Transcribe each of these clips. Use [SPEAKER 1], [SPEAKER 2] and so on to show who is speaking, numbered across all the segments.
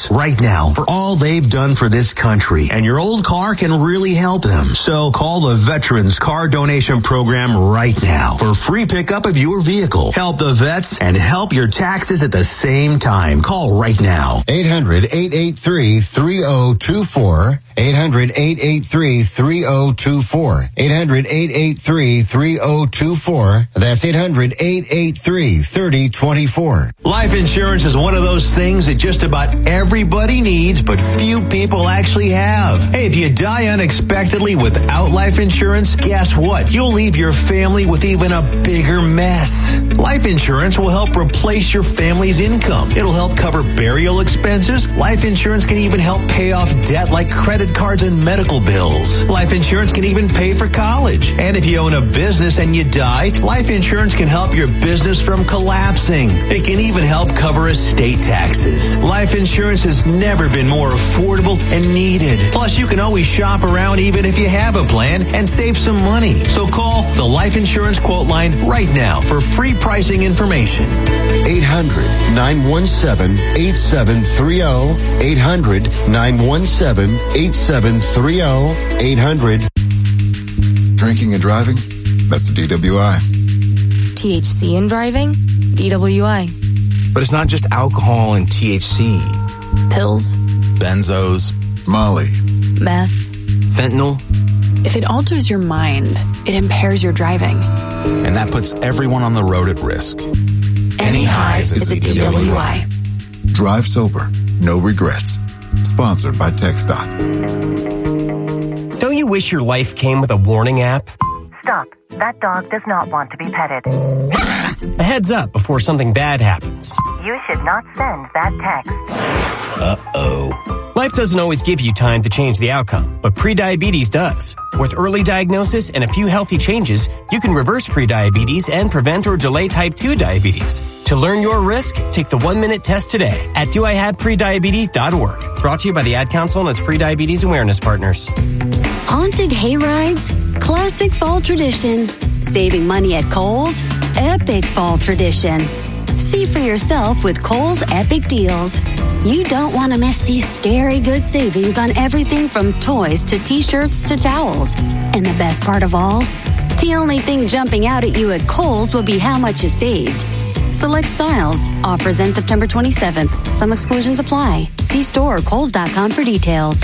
[SPEAKER 1] Insurance right now for all they've done for this country. And your old car can really help them. So call the Veterans Car Donation Program right now for free pickup of your vehicle. Help the vets and help your taxes at the same time. Call right now.
[SPEAKER 2] 800-883-3024. 800-883-3024. 800-883-3024. That's 800-883-3024.
[SPEAKER 1] Life insurance is one of those things that just about everybody needs, but few people actually have. Hey, if you die unexpectedly without life insurance, guess what? You'll leave your family with even a bigger mess. Life insurance will help replace your family's income. It'll help cover burial expenses. Life insurance can even help pay off debt like credit cards and medical bills. Life insurance can even pay for college. And if you own a business and you die, life insurance can help your business from collapsing. It can even help cover estate taxes. Life insurance has never been more affordable and needed. Plus, you can always shop around even if you have a plan and save some money. So call the Life Insurance Quote Line right now for free pricing information.
[SPEAKER 2] 800-917-8730. 800-917-8730. 800.
[SPEAKER 3] Drinking and driving? That's a DWI.
[SPEAKER 4] THC in driving? DWI.
[SPEAKER 5] But it's not just alcohol and THC.
[SPEAKER 4] Pills.
[SPEAKER 3] Benzos. Molly.
[SPEAKER 4] Meth.
[SPEAKER 5] Fentanyl.
[SPEAKER 6] If it alters your mind, it impairs your driving.
[SPEAKER 7] And that puts everyone on the road at risk.
[SPEAKER 6] Any highs is a DWI.
[SPEAKER 3] Drive sober. No regrets. Sponsored by TxDOT.
[SPEAKER 8] Don't you wish your life came with a warning app?
[SPEAKER 9] Stop. That dog does not want to be petted.
[SPEAKER 8] A heads up before something bad happens.
[SPEAKER 9] You should not send that text.
[SPEAKER 8] Uh-oh. Life doesn't always give you time to change the outcome, but prediabetes does. With early diagnosis and a few healthy changes, you can reverse prediabetes and prevent or delay type 2 diabetes. To learn your risk, take the 1-minute test today at doihaveprediabetes.org. Brought to you by the Ad Council and its prediabetes awareness partners.
[SPEAKER 10] Haunted hay rides? Classic fall tradition. Saving money at Kohl's? Epic fall tradition. See for yourself with Kohl's Epic Deals. You don't want to miss these scary good savings on everything from toys to t-shirts to towels. And the best part of all? The only thing jumping out at you at Kohl's will be how much you saved. Select styles. Offers end September 27th. Some exclusions apply. See store or Kohls.com for details.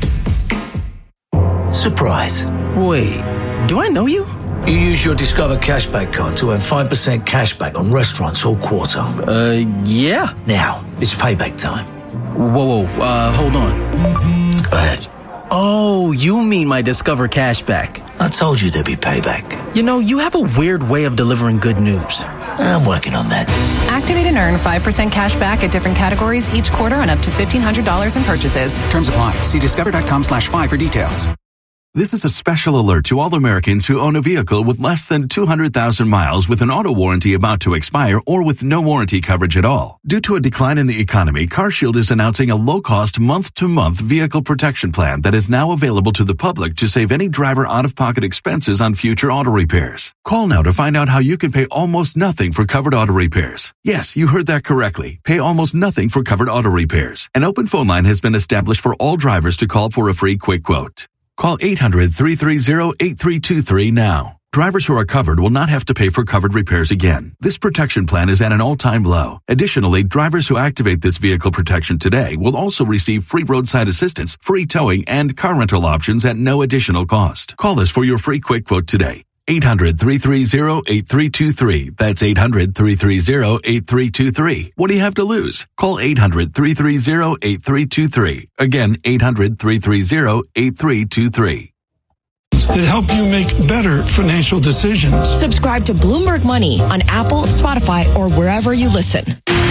[SPEAKER 11] Surprise.
[SPEAKER 8] Wait, do I know you?
[SPEAKER 11] You use your Discover Cashback card to earn 5% cashback on restaurants all quarter.
[SPEAKER 8] Yeah.
[SPEAKER 11] Now, it's payback time.
[SPEAKER 8] Whoa, hold on.
[SPEAKER 11] Go ahead.
[SPEAKER 8] Oh, you mean my Discover Cashback.
[SPEAKER 11] I told you there'd be payback.
[SPEAKER 8] You know, you have a weird way of delivering good news.
[SPEAKER 11] I'm working on that.
[SPEAKER 6] Activate and earn 5% cash back at different categories each quarter on up to $1,500 in purchases.
[SPEAKER 12] Terms apply. See discover.com/5 for details.
[SPEAKER 13] This is a special alert to all Americans who own a vehicle with less than 200,000 miles with an auto warranty about to expire or with no warranty coverage at all. Due to a decline in the economy, CarShield is announcing a low-cost month-to-month vehicle protection plan that is now available to the public to save any driver out-of-pocket expenses on future auto repairs. Call now to find out how you can pay almost nothing for covered auto repairs. Yes, you heard that correctly. Pay almost nothing for covered auto repairs. An open phone line has been established for all drivers to call for a free quick quote. Call 800-330-8323 now. Drivers who are covered will not have to pay for covered repairs again. This protection plan is at an all-time low. Additionally, drivers who activate this vehicle protection today will also receive free roadside assistance, free towing, and car rental options at no additional cost. Call us for your free quick quote today. 800-330-8323. That's 800-330-8323. What do you have to lose? Call 800-330-8323. Again, 800-330-8323.
[SPEAKER 14] That help you make better financial decisions.
[SPEAKER 15] Subscribe to Bloomberg Money on Apple, Spotify, or wherever you listen.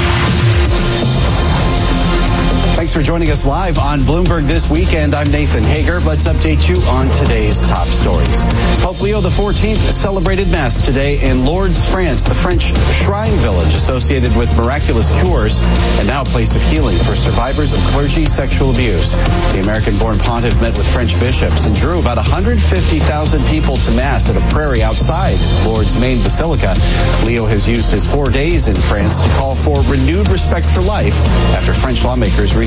[SPEAKER 16] Thanks for joining us live on Bloomberg This Weekend. I'm Nathan Hager. Let's update you on today's top stories. Pope Leo XIV celebrated Mass today in Lourdes, France, the French shrine village associated with miraculous cures and now a place of healing for survivors of clergy sexual abuse. The American-born pontiff met with French bishops and drew about 150,000 people to Mass at a prairie outside Lourdes' main basilica. Leo has used his 4 days in France to call for renewed respect for life after French lawmakers recently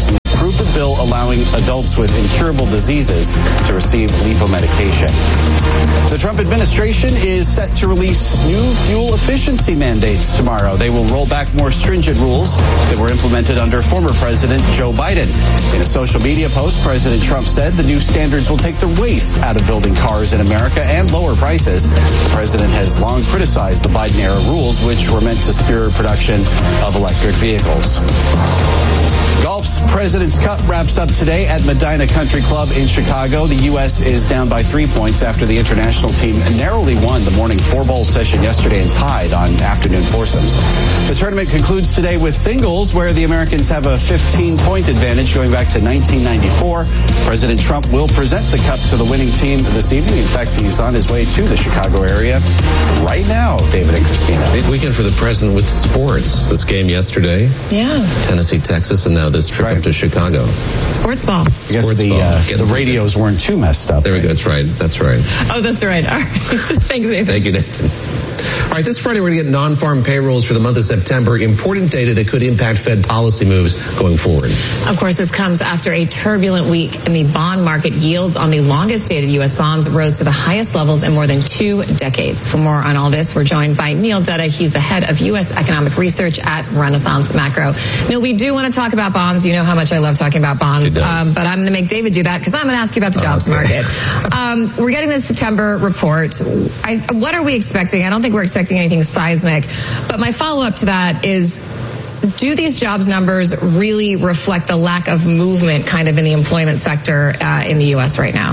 [SPEAKER 16] approved a bill allowing adults with incurable diseases to receive lethal medication. The Trump administration is set to release new fuel efficiency mandates tomorrow. They will roll back more stringent rules that were implemented under former President Joe Biden. In a social media post, President Trump said the new standards will take the waste out of building cars in America and lower prices. The president has long criticized the Biden-era rules, which were meant to spur production of electric vehicles. Golf's President's Cup wraps up today at Medina Country Club in Chicago. The U.S. is down by 3 points after the international team narrowly won the morning four-ball session yesterday and tied on afternoon foursomes. The tournament concludes today with singles, where the Americans have a 15-point advantage going back to 1994. President Trump will present the cup to the winning team this evening. In fact, he's on his way to the Chicago area right now, David and Christina.
[SPEAKER 17] Big weekend for the president with sports. This game yesterday.
[SPEAKER 18] Yeah.
[SPEAKER 17] Tennessee, Texas, and now this trip up to Chicago.
[SPEAKER 18] Sports ball.
[SPEAKER 16] I guess the radios weren't too messed up.
[SPEAKER 17] There we go. That's right. That's right.
[SPEAKER 18] Oh, that's right. All right. Thanks, Nathan.
[SPEAKER 17] Thank you, Nathan. All right, this Friday we're going to get non-farm payrolls for the month of September. Important data that could impact Fed policy moves going forward.
[SPEAKER 18] Of course, this comes after a turbulent week in the bond market. Yields on the longest dated U.S. bonds rose to the highest levels in more than 2 decades. For more on all this, we're joined by Neil Dutta. He's the head of U.S. economic research at Renaissance Macro. Neil, we do want to talk about bonds. You know how much I love talking about bonds. But I'm going to make David do that because I'm going to ask you about the jobs market. We're getting the September report. What are we expecting? I don't think we're expecting anything seismic. But my follow-up to that is, do these jobs numbers really reflect the lack of movement kind of in the employment sector in the U.S. right now?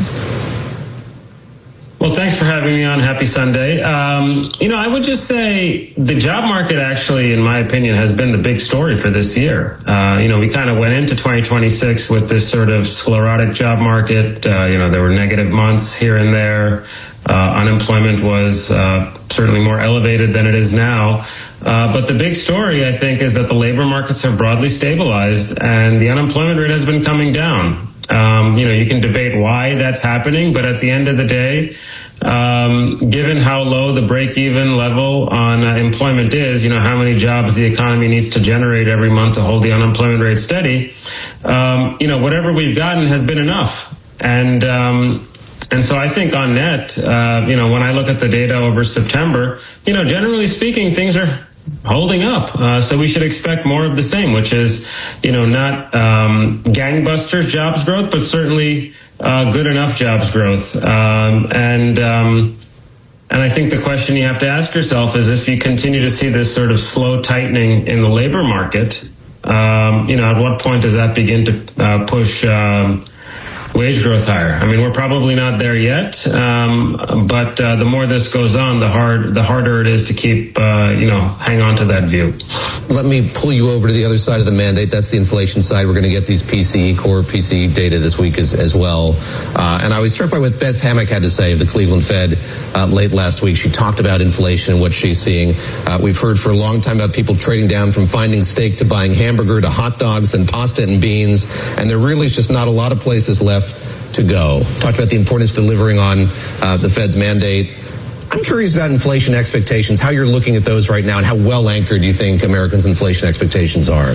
[SPEAKER 19] Well, thanks for having me on. Happy Sunday. I would just say the job market actually, in my opinion, has been the big story for this year. We kind of went into 2026 with this sort of sclerotic job market. There were negative months here and there. Unemployment was certainly more elevated than it is now. But the big story, I think, is that the labor markets have broadly stabilized and the unemployment rate has been coming down. You can debate why that's happening, but at the end of the day, given how low the break-even level on employment is, how many jobs the economy needs to generate every month to hold the unemployment rate steady, whatever we've gotten has been enough. And so I think on net, when I look at the data over September, generally speaking, things are holding up. So we should expect more of the same, which is, not gangbusters jobs growth, but certainly good enough jobs growth. And I think the question you have to ask yourself is, if you continue to see this sort of slow tightening in the labor market, at what point does that begin to push wage growth higher? I mean, we're probably not there yet, but the more this goes on, the harder it is to keep, hang on to that view.
[SPEAKER 17] Let me pull you over to the other side of the mandate. That's the inflation side. We're going to get these core PCE data this week as well. And I was struck by what Beth Hammack had to say of the Cleveland Fed late last week. She talked about inflation and what she's seeing. We've heard for a long time about people trading down from finding steak to buying hamburger to hot dogs and pasta and beans. And there really is just not a lot of places left to go. Talked about the importance of delivering on the Fed's mandate. I'm curious about inflation expectations, how you're looking at those right now, and how well anchored you think Americans' inflation expectations are.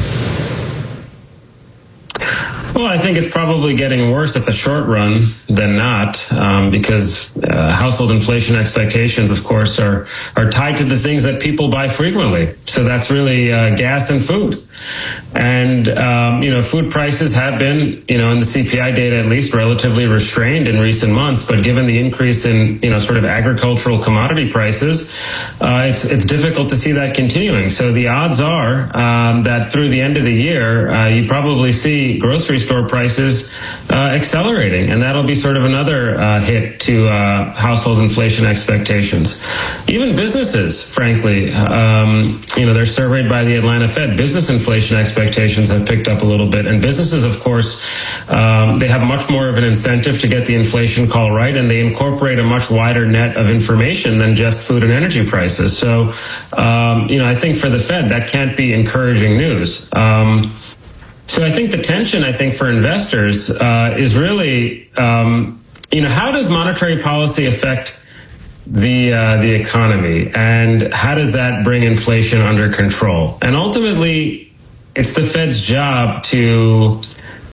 [SPEAKER 19] Well, I think it's probably getting worse at the short run than not, because household inflation expectations, of course, are tied to the things that people buy frequently. So that's really gas and food. And, food prices have been, in the CPI data at least, relatively restrained in recent months. But given the increase in, sort of agricultural commodity prices, it's difficult to see that continuing. So the odds are that through the end of the year, you probably see grocery store prices accelerating. And that'll be sort of another hit to household inflation expectations. Even businesses, frankly, they're surveyed by the Atlanta Fed. Business inflation expectations have picked up a little bit. And businesses, of course, they have much more of an incentive to get the inflation call right, and they incorporate a much wider net of information than just food and energy prices. So, I think for the Fed, that can't be encouraging news. So I think the tension, for investors is really, how does monetary policy affect the economy, and how does that bring inflation under control? And ultimately, it's the Fed's job to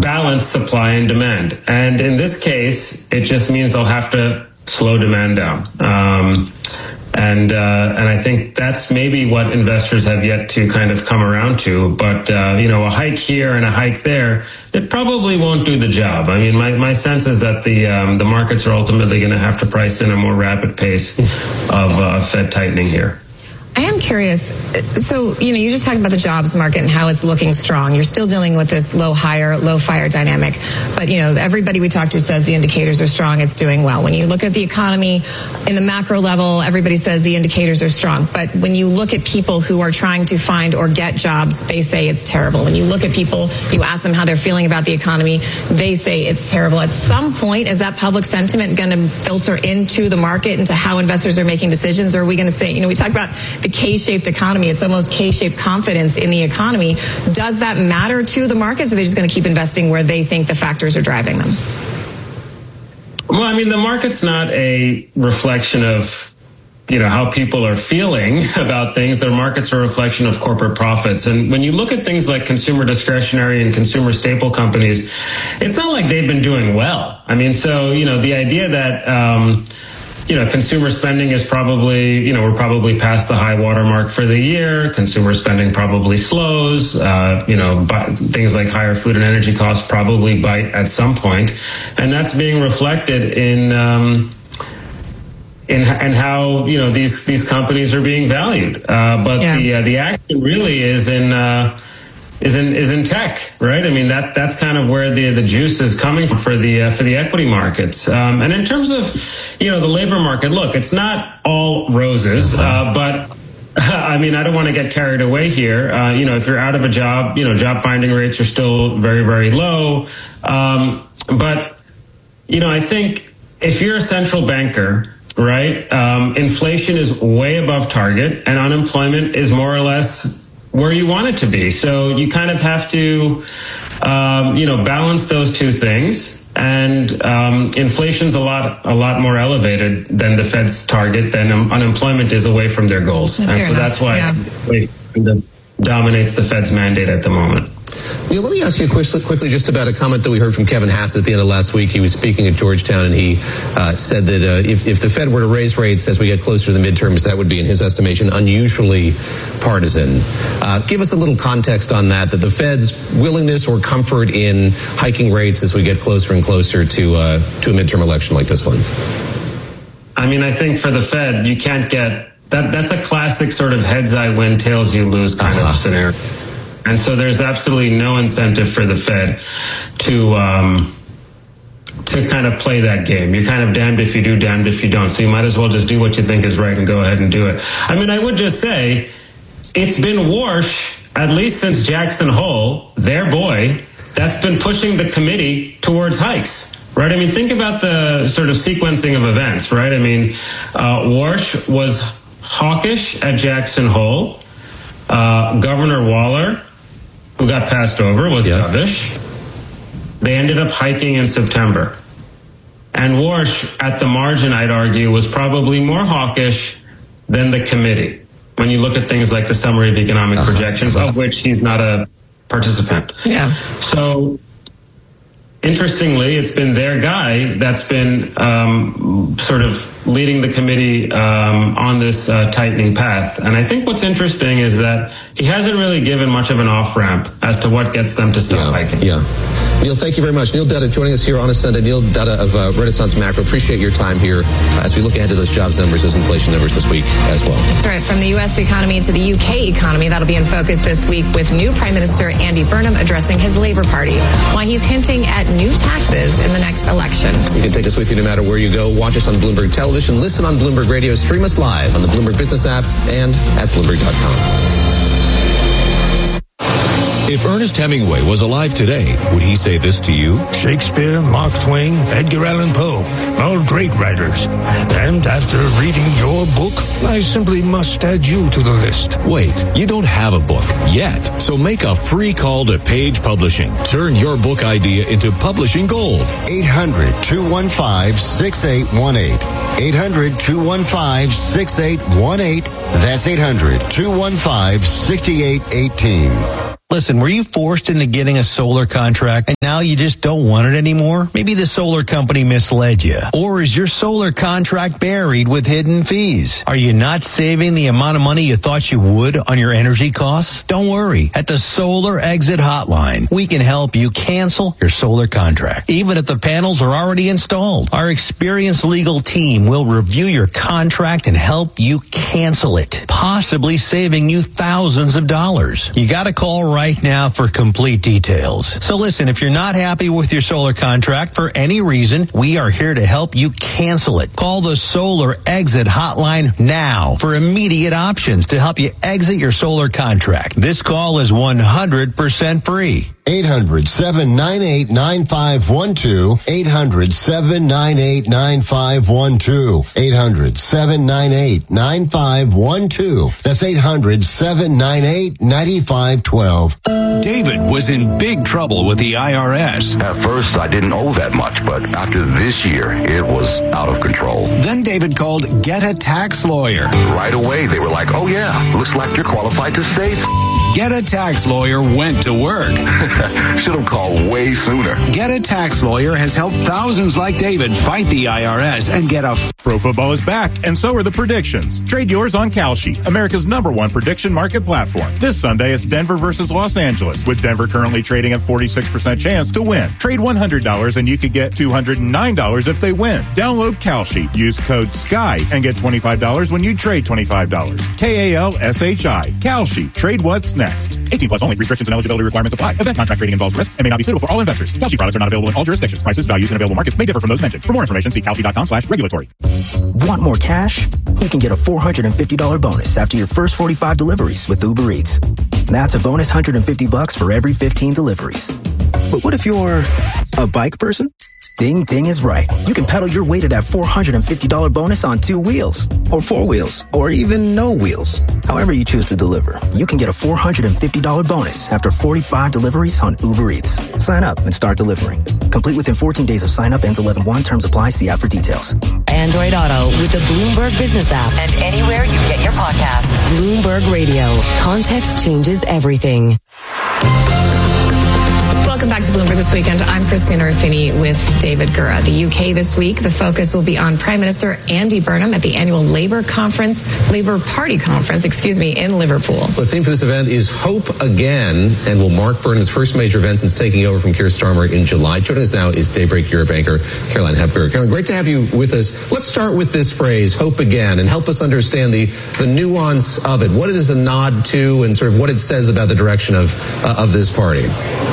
[SPEAKER 19] balance supply and demand. And in this case, it just means they'll have to slow demand down. And I think that's maybe what investors have yet to kind of come around to. But, a hike here and a hike there, it probably won't do the job. I mean, my sense is that the markets are ultimately going to have to price in a more rapid pace of Fed tightening here.
[SPEAKER 18] I am curious. So, you just talked about the jobs market and how it's looking strong. You're still dealing with this low fire dynamic. But, everybody we talk to says the indicators are strong. It's doing well. When you look at the economy in the macro level, everybody says the indicators are strong. But when you look at people who are trying to find or get jobs, they say it's terrible. When you look at people, you ask them how they're feeling about the economy, they say it's terrible. At some point, is that public sentiment going to filter into the market, into how investors are making decisions? Or are we going to say, we talk about the K-shaped economy. It's almost K-shaped confidence in the economy. Does that matter to the markets, or are they just going to keep investing where they think the factors are driving them?
[SPEAKER 19] Well, I mean, the market's not a reflection of, how people are feeling about things. Their markets are a reflection of corporate profits. And when you look at things like consumer discretionary and consumer staple companies, it's not like they've been doing well. I mean, so, the idea that, consumer spending is probably, we're probably past the high water mark for the year. Consumer spending probably slows. Things like higher food and energy costs probably bite at some point. And that's being reflected in how, these companies are being valued. The action really is in tech, right? I mean, that's kind of where the juice is coming from for the equity markets. And in terms of, the labor market, look, it's not all roses, but I mean, I don't want to get carried away here. If you're out of a job, job finding rates are still very, very low. But I think if you're a central banker, right, inflation is way above target and unemployment is more or less where you want it to be. So you kind of have to, balance those two things. And inflation's a lot more elevated than the Fed's target, than unemployment is away from their goals. And so that's why inflation dominates the Fed's mandate at the moment.
[SPEAKER 17] Neil, let me ask you quickly just about a comment that we heard from Kevin Hassett at the end of last week. He was speaking at Georgetown, and he said that if the Fed were to raise rates as we get closer to the midterms, that would be, in his estimation, unusually partisan. Give us a little context on that the Fed's willingness or comfort in hiking rates as we get closer and closer to a midterm election like this one.
[SPEAKER 19] I mean, I think for the Fed, you can't get that. That's a classic sort of heads I win, tails you lose kind of scenario. And so there's absolutely no incentive for the Fed to kind of play that game. You're kind of damned if you do, damned if you don't. So you might as well just do what you think is right and go ahead and do it. I mean, I would just say it's been Warsh, at least since Jackson Hole, their boy, that's been pushing the committee towards hikes. Right? I mean, think about the sort of sequencing of events, right? I mean, Warsh was hawkish at Jackson Hole. Governor Waller, who got passed over, was dovish. They ended up hiking in September. And Warsh, at the margin, I'd argue, was probably more hawkish than the committee, when you look at things like the Summary of Economic Projections, of which he's not a participant. Yeah. So, interestingly, it's been their guy that's been sort of leading the committee on this tightening path. And I think what's interesting is that he hasn't really given much of an off-ramp as to what gets them to stop hiking.
[SPEAKER 17] Yeah. Neil, thank you very much. Neil Dutta joining us here on a Sunday. Neil Dutta of Renaissance Macro. Appreciate your time here as we look ahead to those jobs numbers, those inflation numbers this week as well.
[SPEAKER 18] That's right. From the U.S. economy to the UK economy, that'll be in focus this week with new Prime Minister Andy Burnham addressing his Labour Party, why he's hinting at new taxes in the next election.
[SPEAKER 17] You can take us with you no matter where you go. Watch us on Bloomberg Television, listen on Bloomberg Radio, stream us live on the Bloomberg Business app and at Bloomberg.com.
[SPEAKER 20] If Ernest Hemingway was alive today, would he say this to you?
[SPEAKER 21] Shakespeare, Mark Twain, Edgar Allan Poe, all great writers. And after reading your book, I simply must add you to the list.
[SPEAKER 20] Wait, you don't have a book yet. So make a free call to Page Publishing. Turn your book idea into publishing gold.
[SPEAKER 2] 800-215-6818. 800-215-6818. That's 800-215-6818.
[SPEAKER 1] Listen, were you forced into getting a solar contract and now you just don't want it anymore? Maybe the solar company misled you. Or is your solar contract buried with hidden fees? Are you not saving the amount of money you thought you would on your energy costs? Don't worry. At the Solar Exit Hotline, we can help you cancel your solar contract, even if the panels are already installed. Our experienced legal team will review your contract and help you cancel it, possibly saving you thousands of dollars. You got to call right now for complete details. So listen, if you're not happy with your solar contract for any reason, we are here to help you cancel it. Call the Solar Exit Hotline now for immediate options to help you exit your solar contract. This call is 100% free.
[SPEAKER 2] 800-798-9512. 800-798-9512. 800-798-9512. That's 800-798-9512.
[SPEAKER 22] David was in big trouble with the IRS.
[SPEAKER 23] At first, I didn't owe that much, but after this year, it was out of control.
[SPEAKER 22] Then David called Get a Tax Lawyer.
[SPEAKER 23] Right away, they were like, oh yeah, looks like you're qualified to save.
[SPEAKER 22] Get a Tax Lawyer went to work.
[SPEAKER 23] Should have called way sooner.
[SPEAKER 22] Get a Tax Lawyer has helped thousands like David fight the IRS and get a...
[SPEAKER 24] Pro football is back, and so are the predictions. Trade yours on Kalshi, America's #1 prediction market platform. This Sunday, it's Denver versus Los Angeles, with Denver currently trading at 46% chance to win. Trade $100 and you could get $209 if they win. Download Kalshi. Use code SKY and get $25 when you trade $25. KALSHI. Kalshi. Trade what's next. 18 plus only. Restrictions and eligibility requirements apply. Event contract trading involves risk and may not be suitable for all investors. Kalshi products are not available in all jurisdictions. Prices, values, and available markets may differ from those mentioned. For more information, see kalshi.com/regulatory.
[SPEAKER 25] Want more cash? You can get a $450 bonus after your first 45 deliveries with Uber Eats. That's a bonus $150 for every 15 deliveries. But what if you're a bike person? Ding Ding is right. You can pedal your way to that $450 bonus on 2 wheels, or 4 wheels, or even no wheels. However you choose to deliver, you can get a $450 bonus after 45 deliveries on Uber Eats. Sign up and start delivering. Complete within 14 days of sign up. Ends 11/1. Terms apply. See app for details.
[SPEAKER 26] Android Auto with the Bloomberg Business app and anywhere you get your podcasts. Bloomberg Radio. Context changes everything.
[SPEAKER 18] Welcome back to Bloomberg This Weekend. I'm Christina Ruffini with David Gura. The UK this week, the focus will be on Prime Minister Andy Burnham at the annual Labour Party conference, in Liverpool.
[SPEAKER 17] The theme for this event is Hope Again, and will mark Burnham's first major event since taking over from Keir Starmer in July. Joining us now is Daybreak Europe anchor Caroline Hepker. Caroline, great to have you with us. Let's start with this phrase, Hope Again, and help us understand the nuance of it. What it is a nod to, and sort of what it says about the direction of this party.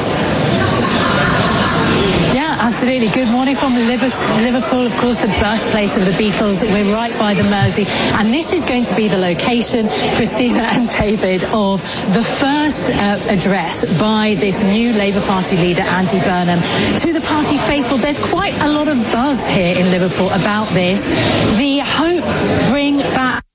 [SPEAKER 27] Absolutely. Good morning from Liverpool, of course, the birthplace of the Beatles. We're right by the Mersey. And this is going to be the location, Christina and David, of the first address by this new Labour Party leader, Andy Burnham. To the party faithful, there's quite a lot of buzz here in Liverpool about this. The Hope Bring Back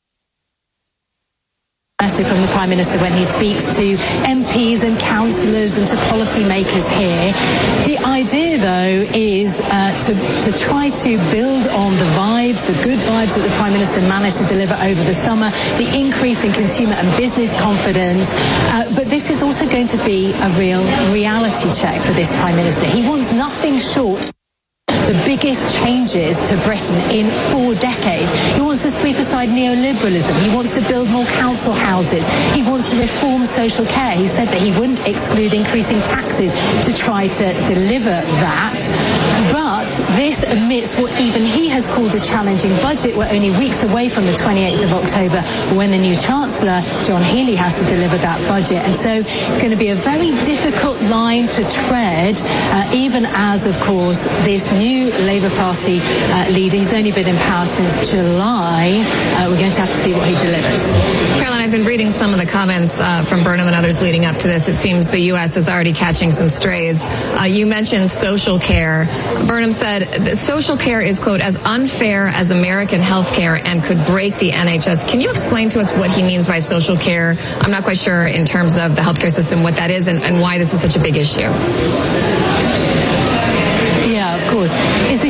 [SPEAKER 27] from the Prime Minister when he speaks to MPs and councillors and to policymakers here. The idea, though, is to try to build on the vibes, the good vibes that the Prime Minister managed to deliver over the summer, the increase in consumer and business confidence. But this is also going to be a real reality check for this Prime Minister. He wants nothing short the biggest changes to Britain in 4 decades. He wants to sweep aside neoliberalism. He wants to build more council houses. He wants to reform social care. He said that he wouldn't exclude increasing taxes to try to deliver that. But this amidst what even he has called a challenging budget. We're only weeks away from the 28th of October when the new Chancellor, John Healey, has to deliver that budget. And so it's going to be a very difficult line to tread, even as, of course, this new Labour Party leader, he's only been in power since July. We're going to have to see what he delivers.
[SPEAKER 18] Caroline, I've been reading some of the comments from Burnham and others leading up to this. It seems the U.S. is already catching some strays. You mentioned social care. Burnham said social care is, quote, as unfair as American health care and could break the NHS. Can you explain to us what he means by social care? I'm not quite sure in terms of the healthcare system what that is and why this is such a big issue.
[SPEAKER 27] Of course. It's a huge issue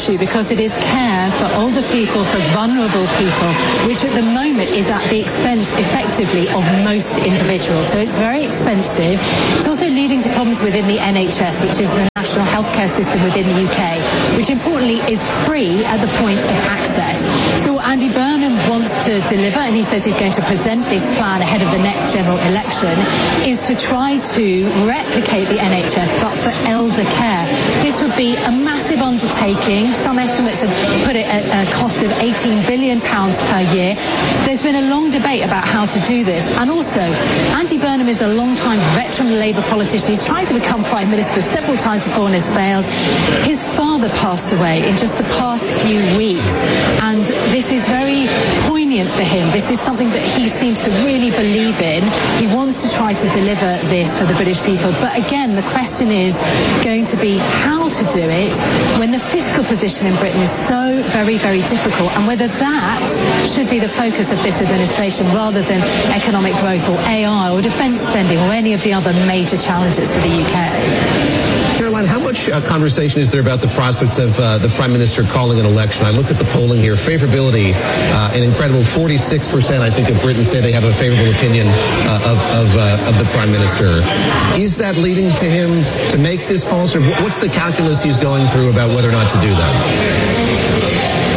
[SPEAKER 27] issue because it is care for older people, for vulnerable people, which at the moment is at the expense, effectively, of most individuals. So it's very expensive. It's also leading to problems within the NHS, which is the national healthcare system within the UK, which importantly is free at the point of access. So what Andy Burnham wants to deliver, and he says he's going to present this plan ahead of the next general election, is to try to replicate the NHS, but for elder care. This would be a massive undertaking. Some estimates have put it at a cost of £18 billion per year. There's been a long debate about how to do this. And also, Andy Burnham is a long-time veteran Labour politician. He's tried to become Prime Minister several times before and has failed. His father passed away in just the past few weeks. And this is very poignant for him. This is something that he seems to really believe in. He wants to try to deliver this for the British people. But again, the question is going to be how to do it when the fiscal position in Britain is so very, very difficult, and whether that should be the focus of this administration rather than economic growth or AI or defence spending or any of the other major challenges for the UK.
[SPEAKER 17] Caroline, how much conversation is there about the prospects of the Prime Minister calling an election? I looked at the polling here. Favorability, an incredible 46%, I think, of Britons say they have a favorable opinion of the Prime Minister. Is that leading to him to make this policy? Or what's the calculus he's going through about whether or not to do that?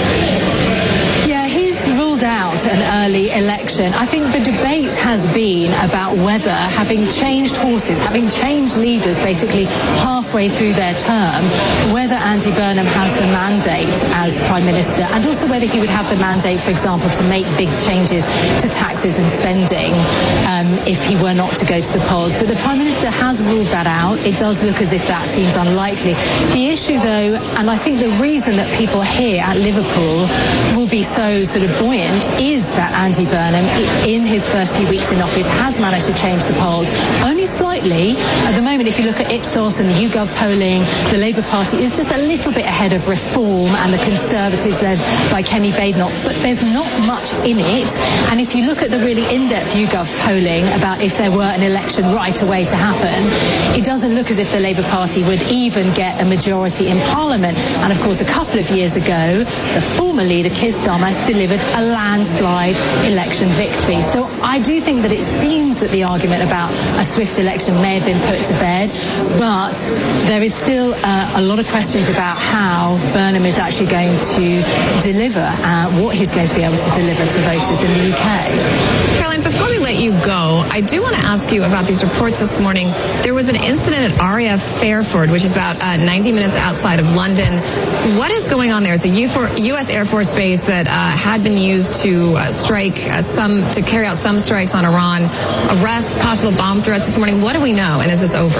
[SPEAKER 27] Out an early election. I think the debate has been about whether, having changed horses, having changed leaders basically halfway through their term, whether Andy Burnham has the mandate as Prime Minister, and also whether he would have the mandate, for example, to make big changes to taxes and spending if he were not to go to the polls. But the Prime Minister has ruled that out. It does look as if that seems unlikely. The issue, though, and I think the reason that people here at Liverpool will be so sort of buoyant, is that Andy Burnham, in his first few weeks in office, has managed to change the polls only slightly. At the moment, if you look at Ipsos and the YouGov polling, the Labour Party is just a little bit ahead of Reform and the Conservatives led by Kemi Badenoch, but there's not much in it. And if you look at the really in-depth YouGov polling about if there were an election right away to happen, it doesn't look as if the Labour Party would even get a majority in Parliament. And of course, a couple of years ago, the former leader, Keir Starmer, delivered a landslide election victory. So I do think that it seems that the argument about a swift election may have been put to bed, but there is still a lot of questions about how Burnham is actually going to deliver, what he's going to be able to deliver to voters in the UK.
[SPEAKER 18] Caroline, before we let you go, I do want to ask you about these reports this morning. There was an incident at RAF Fairford, which is about 90 minutes outside of London. What is going on there? It's a U.S. Air Force base that had been used to strike to carry out some strikes on Iran. Arrests, possible bomb threats this morning. What do we know? And is this over?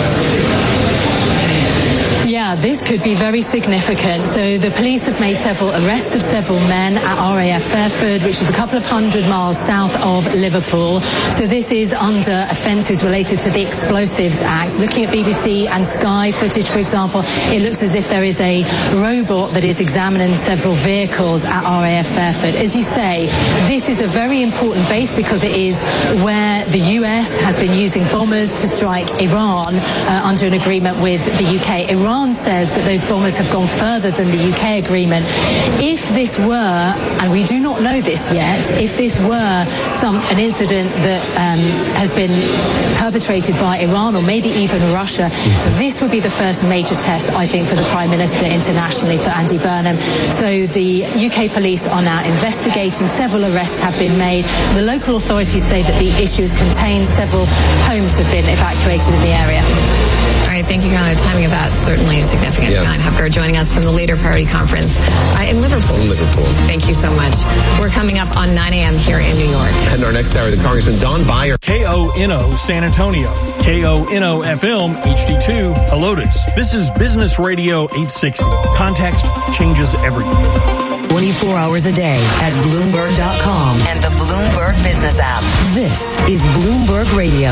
[SPEAKER 27] Yeah, this could be very significant. So the police have made several arrests of several men at RAF Fairford, which is a couple of 100 miles south of Liverpool. So this is under offences related to the Explosives Act. Looking at BBC and Sky footage, for example, it looks as if there is a robot that is examining several vehicles at RAF Fairford. As you say, this is a very important base because it is where the US has been using bombers to strike Iran under an agreement with the UK. Iran says that those bombers have gone further than the UK agreement. If this were, and we do not know this yet, if this were an incident that has been perpetrated by Iran or maybe even Russia, this would be the first major test, I think, for the Prime Minister internationally, for Andy Burnham. So the UK police are now investigating. Several arrests have been made. The local authorities say that the issue is contained. Several homes have been evacuated in the area.
[SPEAKER 18] All right, thank you, Caroline. The timing of that certainly significant.
[SPEAKER 17] Yes.
[SPEAKER 18] Caroline Hupker joining us from the Labour Party conference in Liverpool. Thank you so much. We're coming up on 9 a.m. here in New York.
[SPEAKER 17] And our next hour, the Congressman Don Beyer.
[SPEAKER 3] KONO San Antonio. KONO FM HD2 Helotes. This is Business Radio 860. Context changes everything.
[SPEAKER 26] 24 hours a day at Bloomberg.com and the Bloomberg Business app. This is Bloomberg Radio.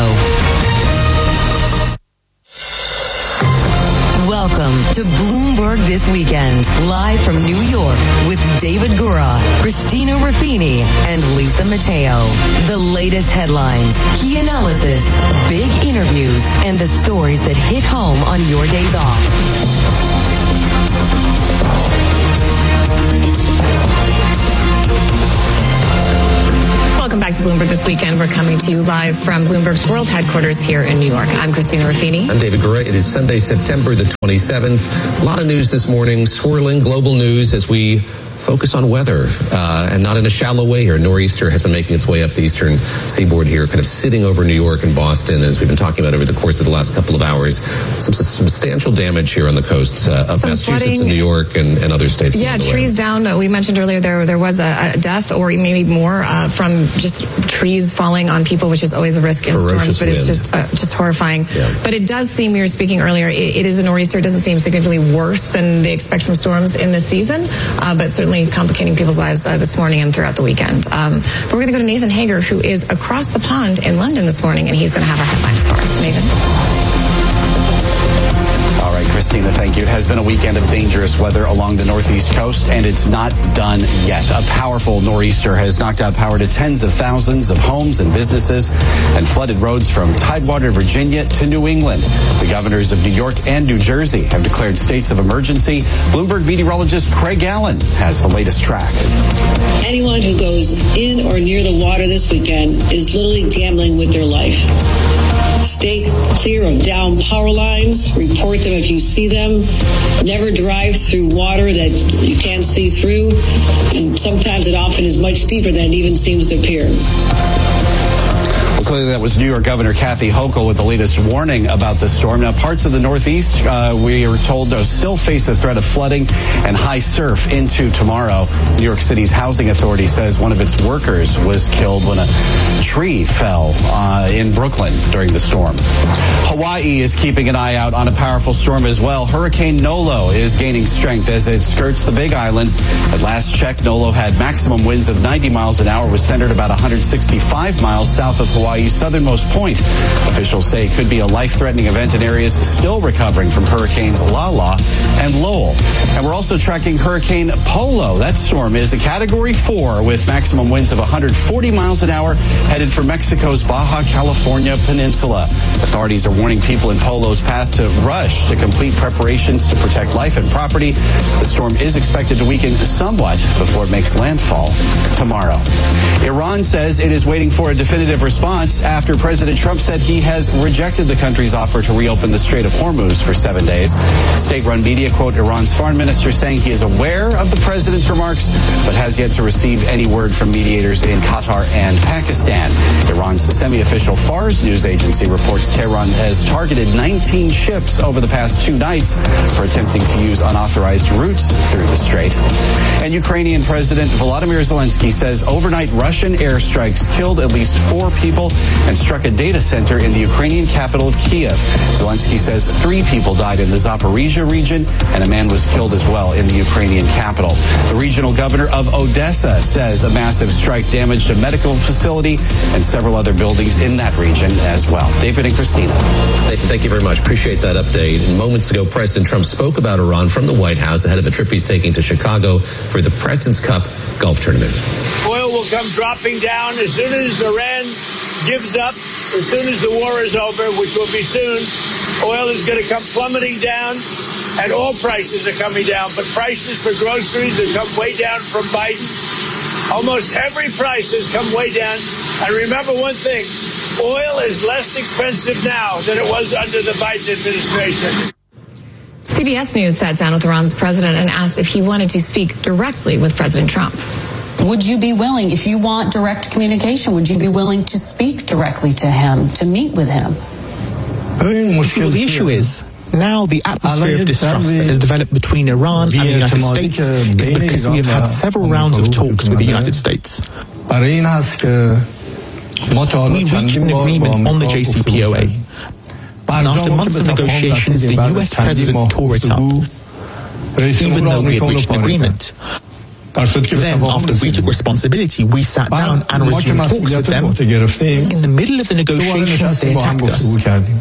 [SPEAKER 26] Welcome to Bloomberg This Weekend, live from New York with David Gura, Christina Ruffini, and Lisa Mateo. The latest headlines, key analysis, big interviews, and the stories that hit home on your days off.
[SPEAKER 18] It's Bloomberg This Weekend. We're coming to you live from Bloomberg's world headquarters here in New York. I'm Christina Ruffini.
[SPEAKER 17] I'm David Gura. It is Sunday, September the 27th. A lot of news this morning, swirling global news as we focus on weather, and not in a shallow way here. Nor'easter has been making its way up the eastern seaboard here, kind of sitting over New York and Boston, as we've been talking about over the course of the last couple of hours. Some substantial damage here on the trees of Massachusetts flooding, and New York and other states.
[SPEAKER 18] Yeah, trees down. We mentioned earlier there was a death or maybe more from just trees falling on people, which is always a risk in storms, but it's just horrifying. Yeah. But it does seem, we were speaking earlier, it is a nor'easter. It doesn't seem significantly worse than they expect from storms in this season, but certainly complicating people's lives this morning and throughout the weekend. But we're going to go to Nathan Hager, who is across the pond in London this morning, and he's going to have our headlines for us. Nathan?
[SPEAKER 16] All right, Christina, thank you. It has been a weekend of dangerous weather along the northeast coast, and it's not done yet. A powerful nor'easter has knocked out power to tens of thousands of homes and businesses and flooded roads from Tidewater, Virginia to New England. The governors of New York and New Jersey have declared states of emergency. Bloomberg meteorologist Craig Allen has the latest track.
[SPEAKER 4] Anyone who goes in or near the water this weekend is literally gambling with their life. Stay clear of downed power lines. Report them if you see them. Never drive through water that you can't see through. And sometimes it often is much deeper than it even seems to appear.
[SPEAKER 16] Clearly, that was New York Governor Kathy Hochul with the latest warning about the storm. Now, parts of the Northeast, we are told, still face a threat of flooding and high surf into tomorrow. New York City's housing authority says one of its workers was killed when a tree fell in Brooklyn during the storm. Hawaii is keeping an eye out on a powerful storm as well. Hurricane Nolo is gaining strength as it skirts the Big Island. At last check, Nolo had maximum winds of 90 miles an hour, was centered about 165 miles south of Hawaii's southernmost point. Officials say it could be a life-threatening event in areas still recovering from hurricanes Lala and Lowell. And we're also tracking Hurricane Polo. That storm is a Category 4 with maximum winds of 140 miles an hour, headed for Mexico's Baja California Peninsula. Authorities are warning people in Polo's path to rush to complete preparations to protect life and property. The storm is expected to weaken somewhat before it makes landfall tomorrow. Iran says it is waiting for a definitive response after President Trump said he has rejected the country's offer to reopen the Strait of Hormuz for 7 days. State-run media quote Iran's foreign minister saying he is aware of the president's remarks, but has yet to receive any word from mediators in Qatar and Pakistan. Iran's semi-official Fars news agency reports Tehran has targeted 19 ships over the past 2 nights for attempting to use unauthorized routes through the strait. And Ukrainian President Volodymyr Zelensky says overnight Russian airstrikes killed at least 4 people and struck a data center in the Ukrainian capital of Kiev. Zelensky says 3 people died in the Zaporizhia region and a man was killed as well in the Ukrainian capital. The regional governor of Odessa says a massive strike damaged a medical facility and several other buildings in that region as well. David and Christina.
[SPEAKER 17] Nathan, thank you very much. Appreciate that update. And moments ago, President Trump spoke about Iran from the White House ahead of a trip he's taking to Chicago for the President's Cup golf tournament.
[SPEAKER 5] Oil will come dropping down as soon as Iran gives up, as soon as the war is over, which will be soon. Oil is going to come plummeting down, and all prices are coming down. But prices for groceries have come way down from Biden. Almost every price has come way down. And remember one thing, oil is less expensive now than it was under the Biden administration.
[SPEAKER 18] CBS News sat down with Iran's president and asked if he wanted to speak directly with President Trump.
[SPEAKER 7] Would you be willing, if you want direct communication, would you be willing to speak directly to him, to meet with him?
[SPEAKER 8] Well, the issue is, now the atmosphere of distrust that has developed between Iran and the United States is because we have had several rounds of talks with the United States. We reached an agreement on the JCPOA. And after months of negotiations, the US president tore it up, even though we had reached an agreement. Then, after we took responsibility, we sat down and resumed talks with them. In the middle of the negotiations, they attacked us.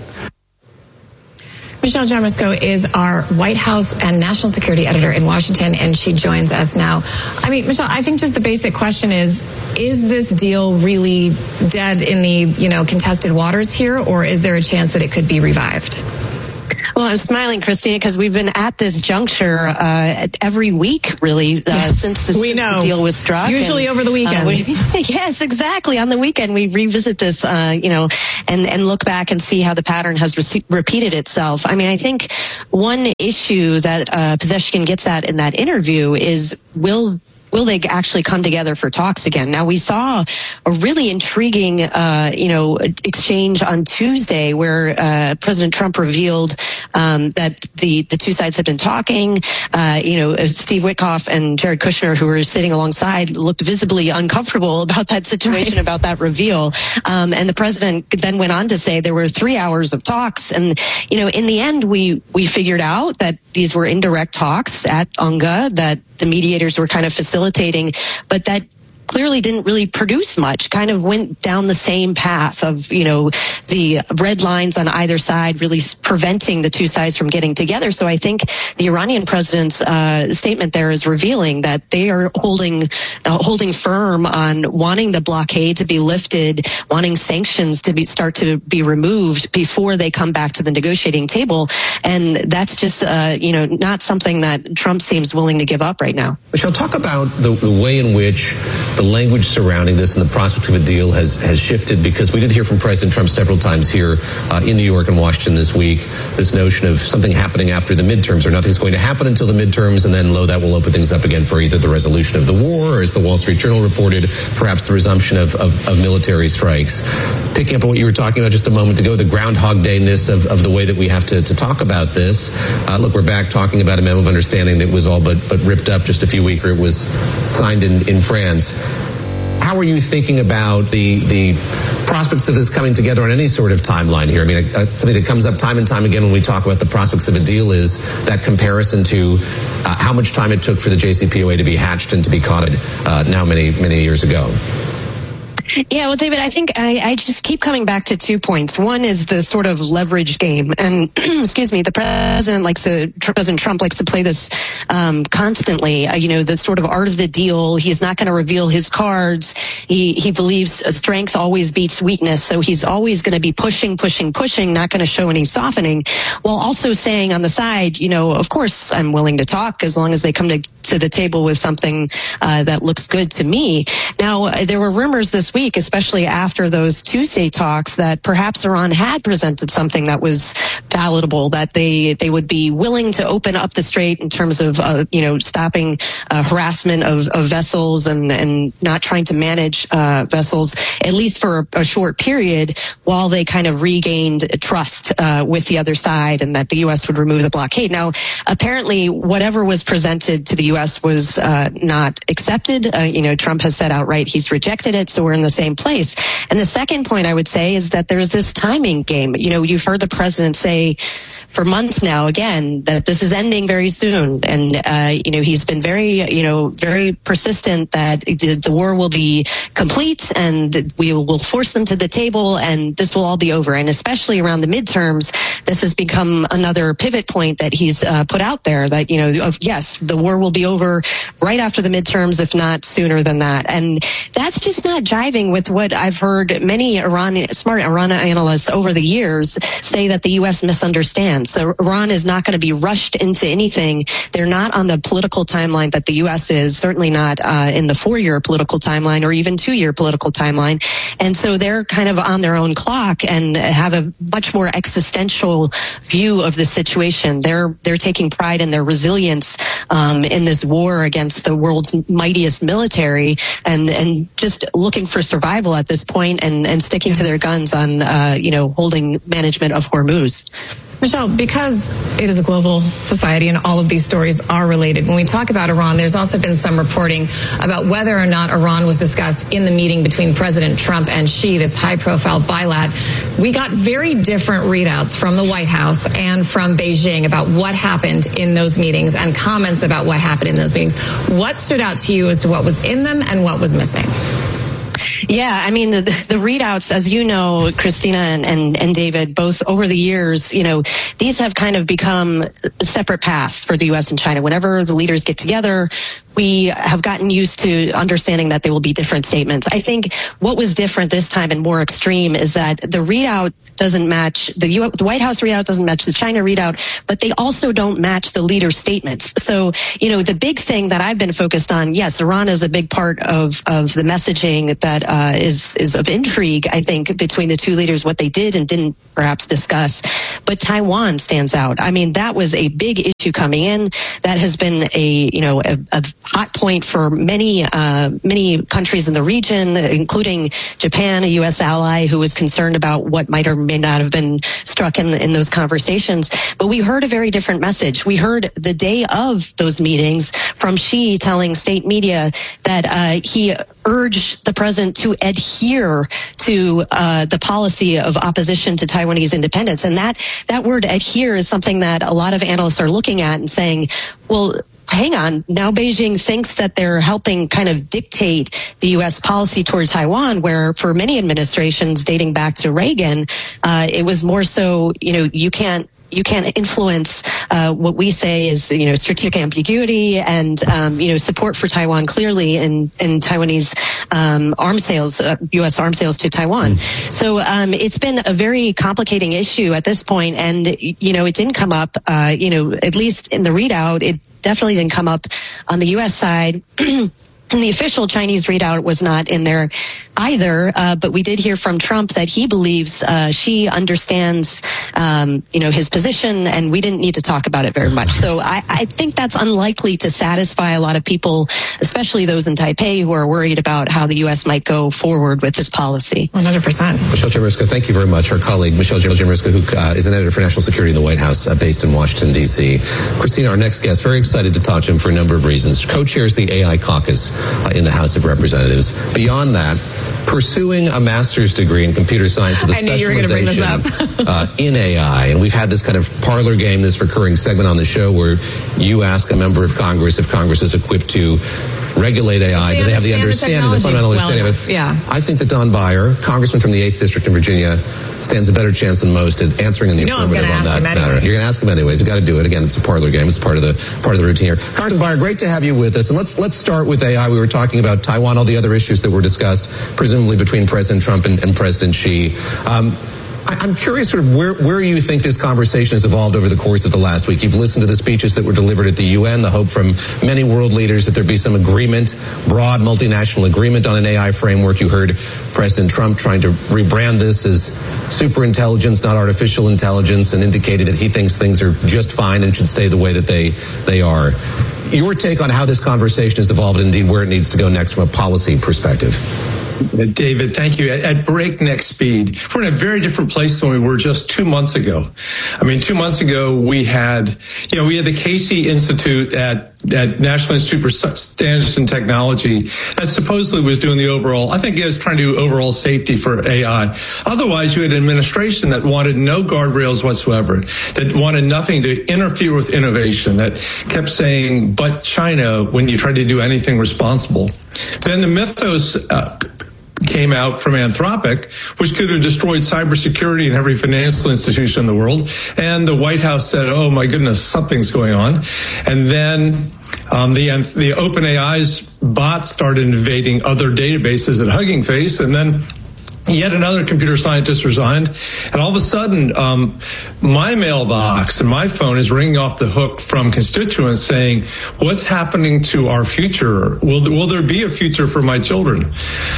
[SPEAKER 18] Michelle Jamersco is our White House and national security editor in Washington, and she joins us now. I mean, Michelle, I think just the basic question is this deal really dead in the, contested waters here, or is there a chance that it could be revived?
[SPEAKER 6] Well, I'm smiling, Christina, because we've been at this juncture every week, really, since the deal was struck.
[SPEAKER 18] Usually over the weekends.
[SPEAKER 6] Yes, exactly. On the weekend, we revisit this, and look back and see how the pattern has repeated itself. I mean, I think one issue that Pezeshkian gets at in that interview is will they actually come together for talks again? Now, we saw a really intriguing, exchange on Tuesday where President Trump revealed that the two sides had been talking. Steve Witkoff and Jared Kushner, who were sitting alongside, looked visibly uncomfortable about that situation, about that reveal. And the president then went on to say there were 3 hours of talks. And, in the end, we figured out that these were indirect talks at UNGA, that the mediators were kind of facilitating, but that clearly didn't really produce much, kind of went down the same path of, the red lines on either side really preventing the two sides from getting together. So I think the Iranian president's statement there is revealing that they are holding firm on wanting the blockade to be lifted, wanting sanctions to start to be removed before they come back to the negotiating table. And that's just, not something that Trump seems willing to give up right now.
[SPEAKER 17] Michelle, talk about the way in which the language surrounding this and the prospect of a deal has shifted, because we did hear from President Trump several times here in New York and Washington this week, this notion of something happening after the midterms, or nothing's going to happen until the midterms, and then that will open things up again for either the resolution of the war, or as the Wall Street Journal reported, perhaps the resumption of military strikes. Picking up on what you were talking about just a moment ago, the Groundhog Day-ness of the way that we have to talk about this. Look, we're back talking about a memo of understanding that was all but ripped up just a few weeks after it was signed in France. How are you thinking about the prospects of this coming together on any sort of timeline here? I mean, something that comes up time and time again when we talk about the prospects of a deal is that comparison to how much time it took for the JCPOA to be hatched and to be caught now many, many years ago.
[SPEAKER 6] Yeah, well, David, I think I just keep coming back to 2 points. One is the sort of leverage game. And, the President Trump likes to play this constantly, the sort of art of the deal. He's not going to reveal his cards. He believes strength always beats weakness. So he's always going to be pushing, not going to show any softening, while also saying on the side, of course, I'm willing to talk as long as they come to the table with something that looks good to me. Now, there were rumors this week, especially after those Tuesday talks, that perhaps Iran had presented something that was palatable, that they would be willing to open up the strait in terms of, stopping harassment of vessels and not trying to manage vessels, at least for a short period, while they kind of regained trust with the other side, and that the U.S. would remove the blockade. Now, apparently, whatever was presented to the U.S. was not accepted. Trump has said outright he's rejected it, so we're in the same place. And the second point I would say is that there's this timing game. You've heard the president say for months now, again, that this is ending very soon. And, he's been very persistent that the war will be complete and we will force them to the table and this will all be over. And especially around the midterms, this has become another pivot point that he's put out there that, yes, the war will be over right after the midterms, if not sooner than that. And that's just not jiving with what I've heard many smart Iran analysts over the years say, that the U.S. misunderstands. Iran is not going to be rushed into anything. They're not on the political timeline that the U.S. is, certainly not in the 4-year political timeline or even 2-year political timeline. And so they're kind of on their own clock and have a much more existential view of the situation. They're taking pride in their resilience in this war against the world's mightiest military and just looking for survival at this point and sticking to their guns on, holding management of Hormuz.
[SPEAKER 18] Michelle, because it is a global society and all of these stories are related, when we talk about Iran, there's also been some reporting about whether or not Iran was discussed in the meeting between President Trump and Xi, this high-profile bilat. We got very different readouts from the White House and from Beijing about what happened in those meetings and comments about what happened in those meetings. What stood out to you as to what was in them and what was missing?
[SPEAKER 6] Yeah, I mean, the readouts, as you know, Christina and David, both over the years, these have kind of become separate paths for the U.S. and China. Whenever the leaders get together, we have gotten used to understanding that there will be different statements. I think what was different this time and more extreme is that the readout doesn't match the White House readout, doesn't match the China readout, but they also don't match the leaders' statements. So, the big thing that I've been focused on, yes, Iran is a big part of the messaging that is of intrigue, I think, between the two leaders, what they did and didn't perhaps discuss. But Taiwan stands out. I mean, that was a big issue coming in. That has been a hot point for many countries in the region, including Japan, a U.S. ally who was concerned about what might or may not have been struck in those conversations. But we heard a very different message. We heard the day of those meetings from Xi telling state media that he urged the president to adhere to the policy of opposition to Taiwanese independence. And that word adhere is something that a lot of analysts are looking at and saying, well, hang on, now Beijing thinks that they're helping kind of dictate the U.S. policy toward Taiwan, where for many administrations dating back to Reagan, it was more so, you can't influence what we say is, strategic ambiguity and, support for Taiwan clearly in Taiwanese arms sales, U.S. arms sales to Taiwan. So it's been a very complicating issue at this point, and it didn't come up, at least in the readout, it definitely didn't come up on the U.S. side. And the official Chinese readout was not in there either, but we did hear from Trump that he believes Xi understands, his position, and we didn't need to talk about it very much. So I think that's unlikely to satisfy a lot of people, especially those in Taipei who are worried about how the U.S. might go forward with this policy.
[SPEAKER 18] 100%.
[SPEAKER 17] Michelle Jamriska, thank you very much. Our colleague, Michelle Jamriska, who is an editor for national security in the White House, based in Washington, D.C. Christina, our next guest, very excited to talk to him for a number of reasons. Co-chairs the AI caucus in the House of Representatives. Beyond that, pursuing a master's degree in computer science with a specialization in AI. And we've had this kind of parlor game, this recurring segment on the show where you ask a member of Congress if Congress is equipped to regulate AI. Do they have the understanding, the fundamental understanding of it?
[SPEAKER 18] Yeah.
[SPEAKER 17] I think that Don Beyer, congressman from the 8th District in Virginia, stands a better chance than most at answering in the affirmative on that matter. You're going to ask him anyways. You've got to do it. Again, it's a parlor game. It's part of the routine here. Congressman Beyer, great to have you with us. And let's start with AI. We were talking about Taiwan, all the other issues that were discussed, presumably between President Trump and President Xi. I'm curious sort of where you think this conversation has evolved over the course of the last week. You've listened to the speeches that were delivered at the UN, the hope from many world leaders that there be some agreement, broad multinational agreement on an AI framework. You heard President Trump trying to rebrand this as superintelligence, not artificial intelligence, and indicated that he thinks things are just fine and should stay the way that they are. Your take on how this conversation has evolved and indeed where it needs to go next from a policy perspective.
[SPEAKER 9] David, thank you. At breakneck speed, we're in a very different place than we were just 2 months ago. I mean, 2 months ago, we had the Casey Institute at National Institute for Standards and Technology that supposedly was doing the overall, I think it was trying to do overall safety for AI. Otherwise, you had an administration that wanted no guardrails whatsoever, that wanted nothing to interfere with innovation, that kept saying, but China, when you tried to do anything responsible. Then the mythos came out from Anthropic, which could have destroyed cybersecurity in every financial institution in the world. And the White House said, oh, my goodness, something's going on. And then the OpenAI's bot started invading other databases at Hugging Face. And then yet another computer scientist resigned. And all of a sudden, my mailbox and my phone is ringing off the hook from constituents saying, what's happening to our future? Will there be a future for my children?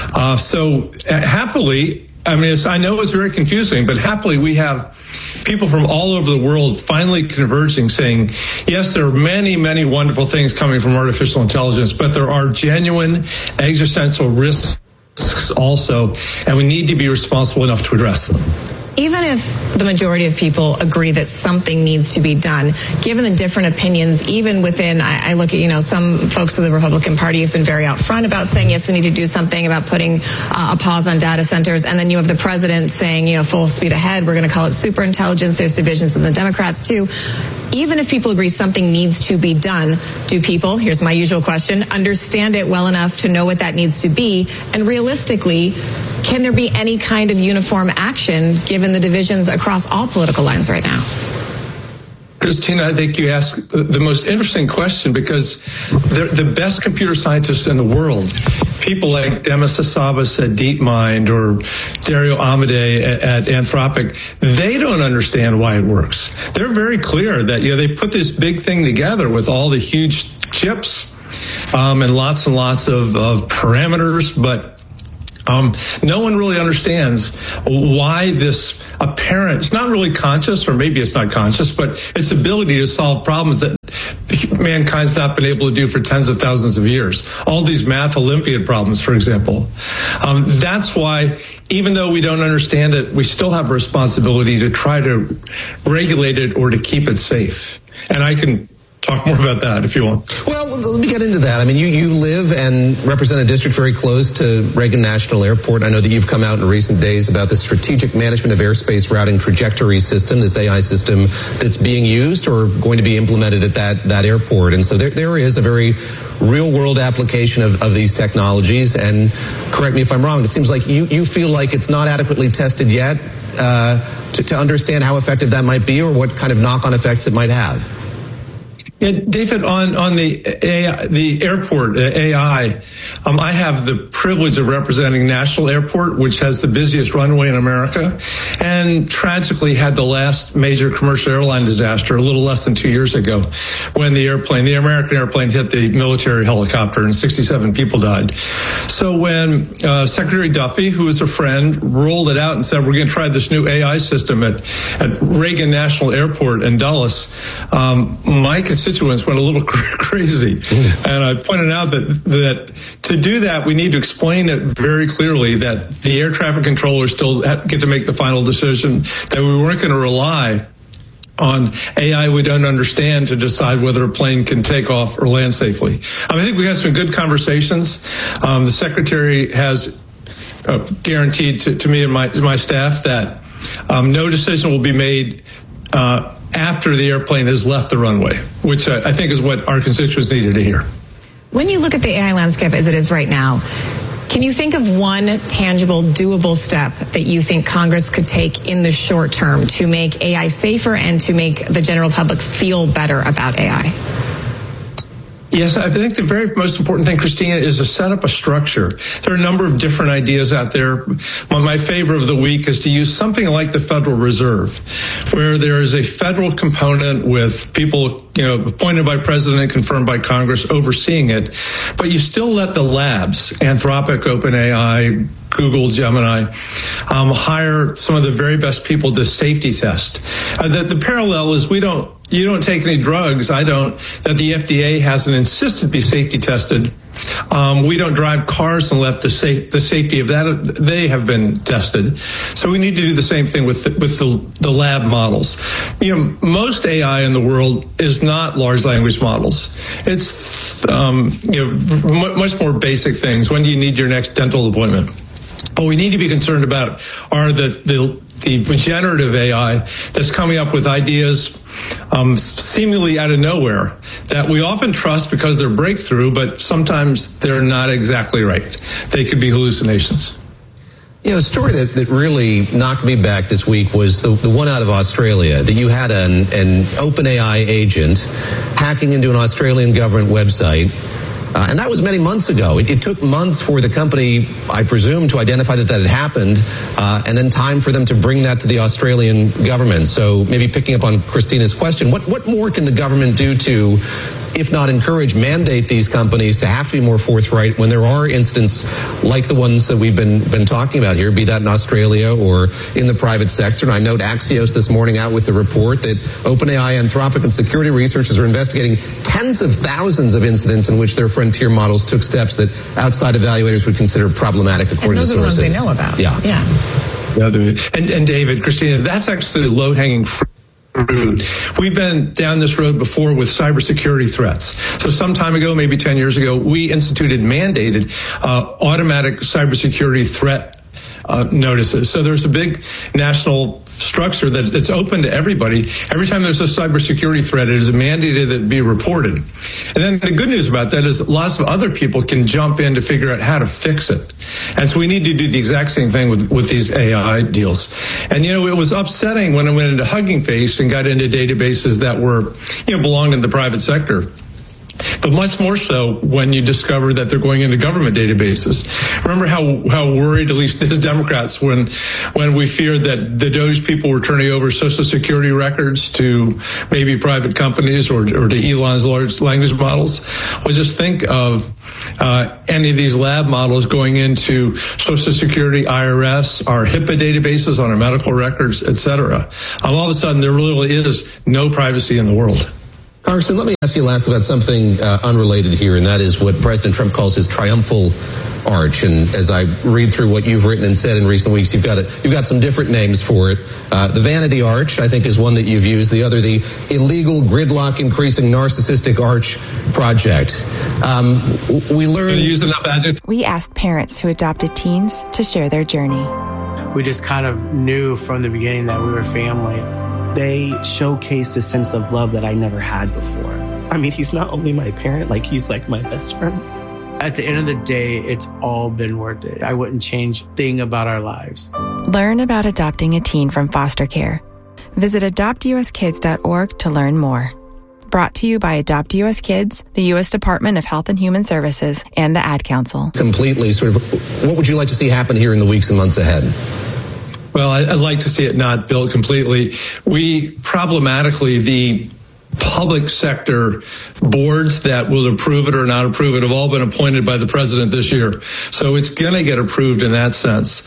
[SPEAKER 9] So happily, I mean, I know it's very confusing, but happily we have people from all over the world finally converging, saying, yes, there are many, many wonderful things coming from artificial intelligence, but there are genuine existential risks also, and we need to be responsible enough to address them.
[SPEAKER 18] Even if the majority of people agree that something needs to be done, given the different opinions, even within, I look at, some folks of the Republican Party have been very out front about saying, yes, we need to do something about putting a pause on data centers. And then you have the president saying, full speed ahead, we're going to call it superintelligence. There's divisions within the Democrats too. Even if people agree something needs to be done, do people, here's my usual question, understand it well enough to know what that needs to be? And realistically, can there be any kind of uniform action given the divisions across all political lines right now?
[SPEAKER 9] Christina, I think you asked the most interesting question, because they're the best computer scientists in the world. People like Demis Hassabis at DeepMind or Dario Amodei at Anthropic, they don't understand why it works. They're very clear that, they put this big thing together with all the huge chips and lots of parameters, but no one really understands why this apparent, it's not really conscious, or maybe it's not conscious, but its ability to solve problems that mankind's not been able to do for tens of thousands of years. All these math Olympiad problems, for example. That's why, even though we don't understand it, we still have a responsibility to try to regulate it or to keep it safe. And I can talk more about that if you want.
[SPEAKER 17] Well, let me get into that. I mean, you live and represent a district very close to Reagan National Airport. I know that you've come out in recent days about the Strategic Management of Airspace Routing Trajectory System, this AI system that's being used or going to be implemented at that airport. And so there is a very real-world application of these technologies. And correct me if I'm wrong, it seems like you feel like it's not adequately tested yet to understand how effective that might be or what kind of knock-on effects it might have.
[SPEAKER 9] Yeah, David, on the AI, the airport, AI, I have the privilege of representing National Airport, which has the busiest runway in America, and tragically had the last major commercial airline disaster a little less than 2 years ago, when the American airplane hit the military helicopter and 67 people died. So when Secretary Duffy, who was a friend, rolled it out and said, we're going to try this new AI system at Reagan National Airport in Dulles, my constituents went a little crazy. And I pointed out that to do that, we need to explain it very clearly that the air traffic controllers still get to make the final decision, that we weren't going to rely on AI we don't understand to decide whether a plane can take off or land safely. I think we had some good conversations. The Secretary has guaranteed to me and my staff that no decision will be made after the airplane has left the runway, which I think is what our constituents needed to hear.
[SPEAKER 18] When you look at the AI landscape as it is right now, can you think of one tangible, doable step that you think Congress could take in the short term to make AI safer and to make the general public feel better about AI?
[SPEAKER 9] Yes, I think the very most important thing, Christina, is to set up a structure. There are a number of different ideas out there. My favorite of the week is to use something like the Federal Reserve, where there is a federal component with people, appointed by President and confirmed by Congress overseeing it, but you still let the labs, Anthropic, OpenAI, Google, Gemini, hire some of the very best people to safety test. The parallel is you don't take any drugs, I don't, that the FDA hasn't insisted be safety tested. We don't drive cars unless the safety of that, they have been tested. So we need to do the same thing with the lab models. Most AI in the world is not large language models. It's, much more basic things. When do you need your next dental appointment? What we need to be concerned about are the generative AI that's coming up with ideas seemingly out of nowhere that we often trust because they're breakthrough, but sometimes they're not exactly right. They could be hallucinations.
[SPEAKER 17] A story that really knocked me back this week was the one out of Australia, that you had an OpenAI agent hacking into an Australian government website. And that was many months ago. It took months for the company, I presume, to identify that had happened, and then time for them to bring that to the Australian government. So maybe picking up on Christina's question, what more can the government do to, if not encourage, mandate these companies to have to be more forthright when there are incidents like the ones that we've been talking about here, be that in Australia or in the private sector? And I note Axios this morning out with the report that OpenAI, Anthropic, and security researchers are investigating tens of thousands of incidents in which their frontier models took steps that outside evaluators would consider problematic, according to sources.
[SPEAKER 18] And those are the ones they know about.
[SPEAKER 17] Yeah.
[SPEAKER 9] And David, Christina, that's actually low-hanging fruit. We've been down this road before with cybersecurity threats. So some time ago, maybe 10 years ago, we mandated automatic cybersecurity threat notices. So there's a big national structure that's open to everybody. Every time there's a cybersecurity threat, it is mandated that it be reported. And then the good news about that is lots of other people can jump in to figure out how to fix it. And so we need to do the exact same thing with these AI deals. And, it was upsetting when I went into Hugging Face and got into databases that were, belonged in the private sector. But much more so when you discover that they're going into government databases. Remember how worried, at least as Democrats, when we feared that the DOJ people were turning over Social Security records to maybe private companies or to Elon's large language models. Well, just think of any of these lab models going into Social Security, IRS, our HIPAA databases on our medical records, et cetera. All of a sudden, there really is no privacy in the world.
[SPEAKER 17] Congressman, let me ask you last about something unrelated here, and that is what President Trump calls his triumphal arch. And as I read through what you've written and said in recent weeks, you've got some different names for it. The Vanity Arch, I think, is one that you've used. The other, the Illegal Gridlock Increasing Narcissistic Arch Project. We learned.
[SPEAKER 10] We asked parents who adopted teens to share their journey.
[SPEAKER 11] We just kind of knew from the beginning that we were family. They showcase a sense of love that I never had before. I mean, he's not only my parent, he's like my best friend. At the end of the day, it's all been worth it. I wouldn't change a thing about our lives.
[SPEAKER 10] Learn about adopting a teen from foster care. Visit adoptuskids.org to learn more. Brought to you by Adopt US Kids, the U.S. Department of Health and Human Services, and the Ad Council.
[SPEAKER 17] Completely, what would you like to see happen here in the weeks and months ahead?
[SPEAKER 9] Well, I'd like to see it not built completely. The public sector boards that will approve it or not approve it have all been appointed by the president this year. So it's going to get approved in that sense.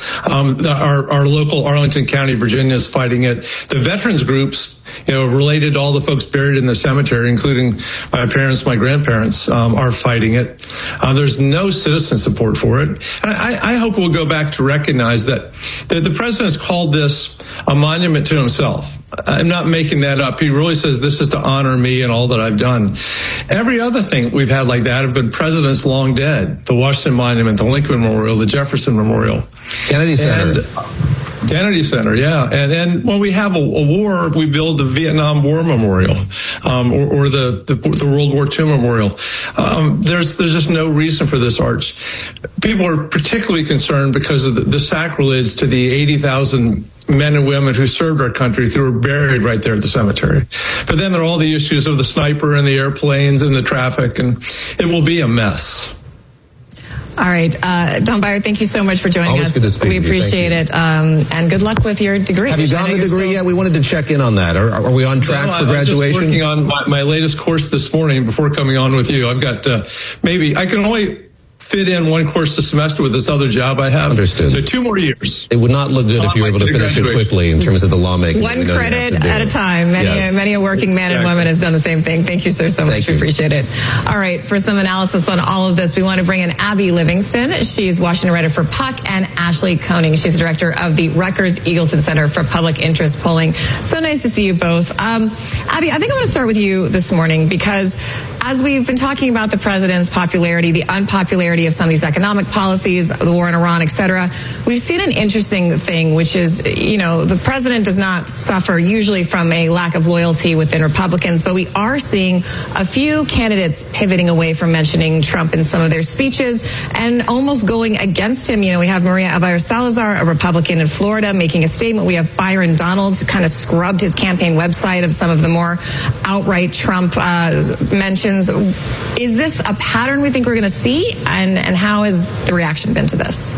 [SPEAKER 9] Our local Arlington County, Virginia is fighting it. The veterans groups, related to all the folks buried in the cemetery, including my parents, my grandparents, are fighting it. There's no citizen support for it. And I hope we'll go back to recognize that the president's called this a monument to himself. I'm not making that up. He really says this is to honor me and all that I've done. Every other thing we've had like that have been presidents long dead. The Washington Monument, the Lincoln Memorial, the Jefferson Memorial.
[SPEAKER 17] Kennedy Center.
[SPEAKER 9] Kennedy Center, yeah. And when we have a war, we build the Vietnam War Memorial, or the World War II Memorial. There's just no reason for this arch. People are particularly concerned because of the sacrilege to the 80,000 men and women who served our country who were buried right there at the cemetery. But then there are all the issues of the sniper and the airplanes and the traffic, and it will be a mess.
[SPEAKER 18] All right. Don Beyer, thank you so much for joining
[SPEAKER 17] Always
[SPEAKER 18] us.
[SPEAKER 17] Good to speak
[SPEAKER 18] we appreciate it. And good luck with your degree.
[SPEAKER 17] Have you gotten the degree yet? We wanted to check in on that. Are we on track for graduation?
[SPEAKER 9] I'm just working on my latest course this morning before coming on with you. I've got maybe I can only fit in one course a semester with this other job I have.
[SPEAKER 17] Understood.
[SPEAKER 9] So 2 more years.
[SPEAKER 17] It would not look good if you were able to finish it quickly in terms of the lawmaking.
[SPEAKER 18] One credit at a time. Many a working man and woman has done the same thing. Thank you, sir, so much. We appreciate it. All right. For some analysis on all of this, we want to bring in Abby Livingston. She's Washington writer for Puck, and Ashley Koenig. She's the director of the Rutgers Eagleton Center for Public Interest Polling. So nice to see you both. Abby, I think I want to start with you this morning because as we've been talking about the president's popularity, the unpopularity of some of these economic policies, the war in Iran, et cetera, we've seen an interesting thing, which is, the president does not suffer usually from a lack of loyalty within Republicans, but we are seeing a few candidates pivoting away from mentioning Trump in some of their speeches and almost going against him. We have Maria Elvira Salazar, a Republican in Florida, making a statement. We have Byron Donalds, who kind of scrubbed his campaign website of some of the more outright Trump mentions. Is this a pattern we think we're going to see? And how has the reaction been to this?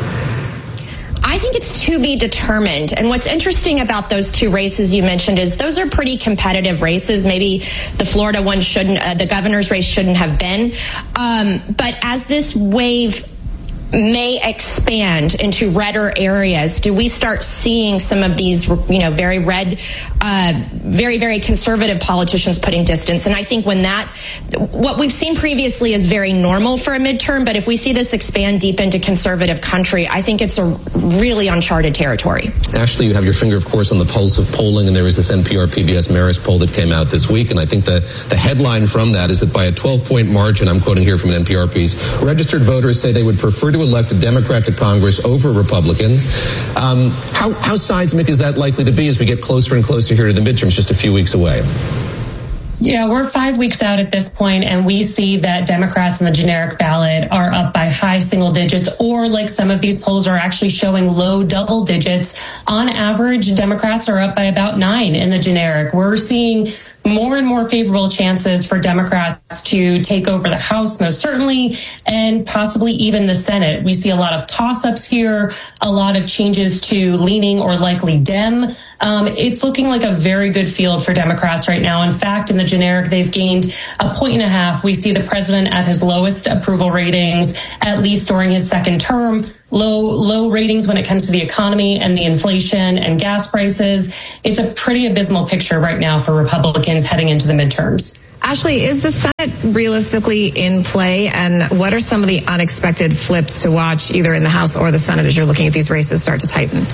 [SPEAKER 12] I think it's to be determined. And what's interesting about those 2 races you mentioned is those are pretty competitive races. Maybe the Florida one the governor's race shouldn't have been. But as this wave may expand into redder areas, do we start seeing some of these, very red, very, very conservative politicians putting distance? And I think what we've seen previously is very normal for a midterm, but if we see this expand deep into conservative country, I think it's a really uncharted territory.
[SPEAKER 17] Ashley, you have your finger, of course, on the pulse of polling, and there was this NPR PBS Marist poll that came out this week, and I think the headline from that is that by a 12-point margin, I'm quoting here from an NPR piece, registered voters say they would prefer to elect a Democrat to Congress over a Republican. How seismic is that likely to be as we get closer and closer here to the midterms, just a few weeks away?
[SPEAKER 1] Yeah, we're 5 weeks out at this point, and we see that Democrats in the generic ballot are up by high single digits, or like some of these polls are actually showing low double digits. On average, Democrats are up by about 9 in the generic. We're seeing more and more favorable chances for Democrats to take over the House, most certainly, and possibly even the Senate. We see a lot of toss-ups here, a lot of changes to leaning or likely Dem. It's looking like a very good field for Democrats right now. In fact, in the generic, they've gained 1.5 points. We see the president at his lowest approval ratings, at least during his second term. Low ratings when it comes to the economy and the inflation and gas prices. It's a pretty abysmal picture right now for Republicans heading into the midterms.
[SPEAKER 18] Ashley, is the Senate realistically in play? And what are some of the unexpected flips to watch either in the House or the Senate as you're looking at these races start to tighten?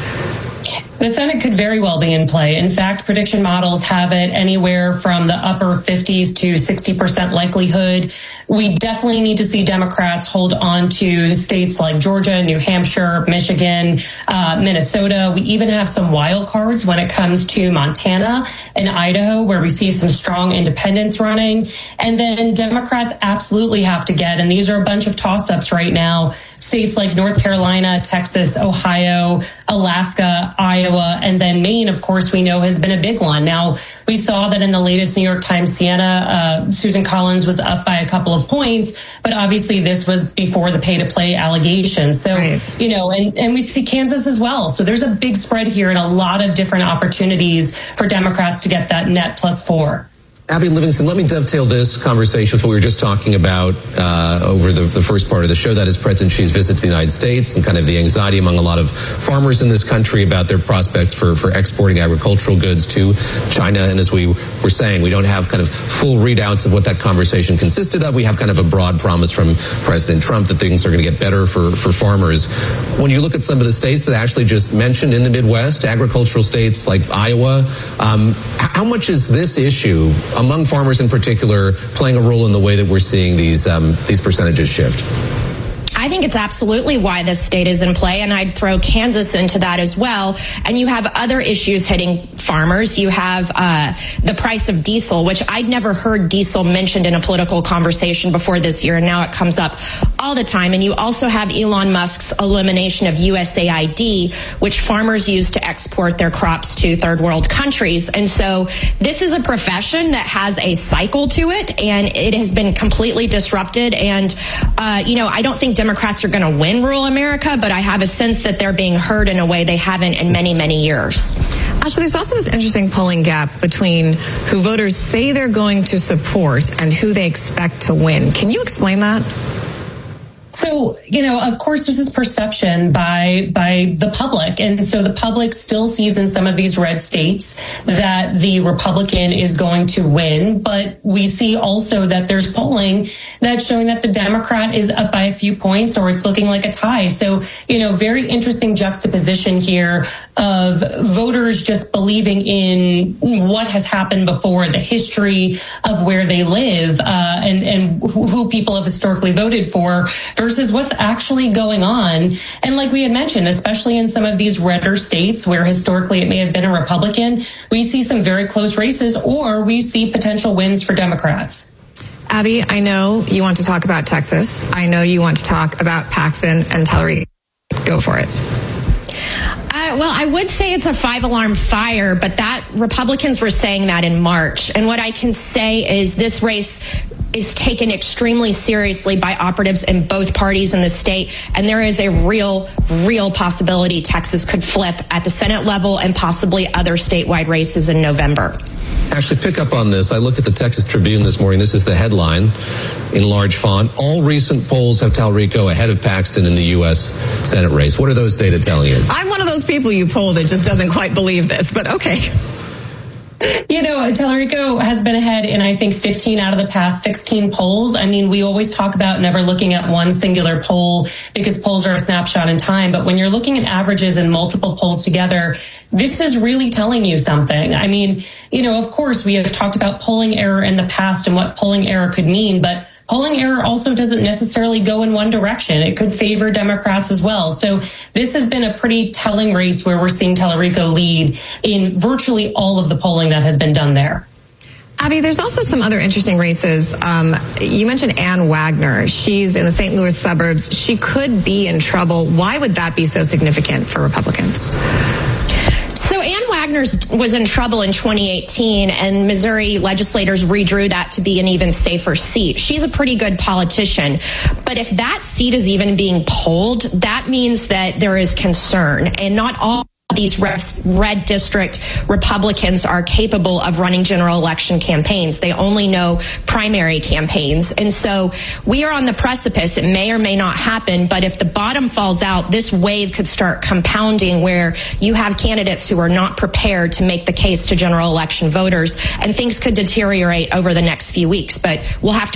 [SPEAKER 1] The Senate could very well be in play. In fact, prediction models have it anywhere from the upper 50s to 60% likelihood. We definitely need to see Democrats hold on to states like Georgia, New Hampshire, Michigan, Minnesota. We even have some wild cards when it comes to Montana and Idaho, where we see some strong independents running. And then Democrats absolutely have to get, and these are a bunch of toss-ups right now, states like North Carolina, Texas, Ohio, Alaska, Iowa, and then Maine, of course, we know has been a big one. Now, we saw that in the latest New York Times Siena, Susan Collins was up by a couple of points, but obviously this was before the pay-to-play allegations. So, you know, and we see Kansas as well. So there's a big spread here and a lot of different opportunities for Democrats to get that net +4.
[SPEAKER 17] Abby Livingston, let me dovetail this conversation with what we were just talking about over the first part of the show. That is President Xi's visit to the United States and kind of the anxiety among a lot of farmers in this country about their prospects for exporting agricultural goods to China. And as we were saying, we don't have kind of full readouts of what that conversation consisted of. We have kind of a broad promise from President Trump that things are going to get better for farmers. When you look at some of the states that Ashley just mentioned in the Midwest, agricultural states like Iowa, how much is this issue among farmers in particular playing a role in the way that we're seeing these percentages shift?
[SPEAKER 12] I think it's absolutely why this state is in play, and I'd throw Kansas into that as well. And you have other issues hitting farmers. You have the price of diesel, which I'd never heard diesel mentioned in a political conversation before this year, and now it comes up all the time. And you also have Elon Musk's elimination of USAID, which farmers use to export their crops to third world countries. And so this is a profession that has a cycle to it, and it has been completely disrupted. And, I don't think Democrats are going to win rural America, but I have a sense that they're being heard in a way they haven't in many, many years.
[SPEAKER 18] Actually, there's also this interesting polling gap between who voters say they're going to support and who they expect to win. Can you explain that?
[SPEAKER 1] So, of course, this is perception by the public. And so the public still sees in some of these red states that the Republican is going to win. But we see also that there's polling that's showing that the Democrat is up by a few points, or it's looking like a tie. So, very interesting juxtaposition here of voters just believing in what has happened before, the history of where they live, and who people have historically voted for, versus what's actually going on. And like we had mentioned, especially in some of these redder states where historically it may have been a Republican, we see some very close races, or we see potential wins for Democrats.
[SPEAKER 18] Abby, I know you want to talk about Texas. I know you want to talk about Paxton and Telluride. Go for it.
[SPEAKER 12] Well, I would say it's a 5-alarm fire, but that Republicans were saying that in March. And what I can say is this race is taken extremely seriously by operatives in both parties in the state. And there is a real possibility Texas could flip at the Senate level and possibly other statewide races in November.
[SPEAKER 17] Actually, pick up on this. I look at the Texas Tribune this morning. This is the headline in large font. All recent polls have Tallarico ahead of Paxton in the U.S. Senate race. What are those data telling you?
[SPEAKER 18] I'm one of those people you poll that just doesn't quite believe this, but okay.
[SPEAKER 1] Tallarico has been ahead in, I think, 15 out of the past 16 polls. I mean, we always talk about never looking at one singular poll because polls are a snapshot in time. But when you're looking at averages and multiple polls together, this is really telling you something. I mean, of course, we have talked about polling error in the past and what polling error could mean, but polling error also doesn't necessarily go in one direction. It could favor Democrats as well. So this has been a pretty telling race where we're seeing Tallarico lead in virtually all of the polling that has been done there.
[SPEAKER 18] Abby, there's also some other interesting races. You mentioned Ann Wagner. She's in the St. Louis suburbs. She could be in trouble. Why would that be so significant for Republicans?
[SPEAKER 12] So Ann Wagner was in trouble in 2018, and Missouri legislators redrew that to be an even safer seat. She's a pretty good politician. But if that seat is even being polled, that means that there is concern. And not all these red district Republicans are capable of running general election campaigns. They only know primary campaigns. And so we are on the precipice. It may or may not happen, but if the bottom falls out, this wave could start compounding where you have candidates who are not prepared to make the case to general election voters, and things could deteriorate over the next few weeks. But we'll have to